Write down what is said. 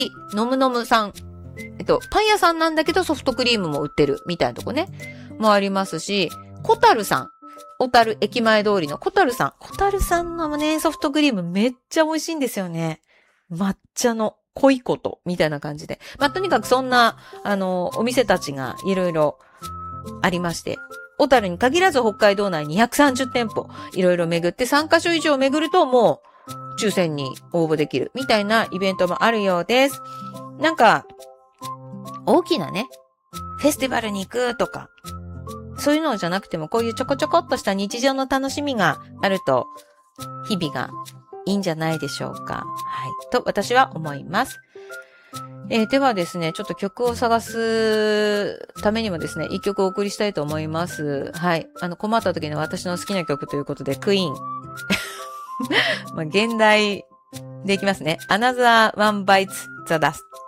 のむのむさん。パン屋さんなんだけどソフトクリームも売ってるみたいなとこね。もありますし、コタルさん。小樽駅前通りのコタルさん。コタルさんのね、ソフトクリームめっちゃ美味しいんですよね。抹茶の濃いことみたいな感じで。とにかくそんな、お店たちがいろいろありまして、小樽に限らず北海道内230店舗いろいろ巡って3カ所以上巡るともう抽選に応募できるみたいなイベントもあるようです。なんか、大きなね、フェスティバルに行くとか、そういうのじゃなくてもこういうちょこちょこっとした日常の楽しみがあると、日々がいいんじゃないでしょうか。はい。と私は思います。ではですね、ちょっと曲を探すためにもですね、一曲お送りしたいと思います。はい。困った時の私の好きな曲ということで、クイーン。現代でいきますね。Another One Bites the Dust。